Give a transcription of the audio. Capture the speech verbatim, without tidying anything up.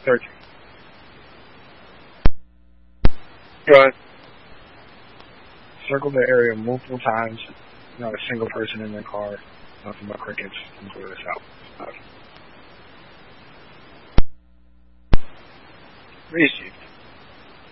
Searching. Go ahead. Circle the area multiple times. Not a single person in their car. Nothing but crickets. And clear this out. Received.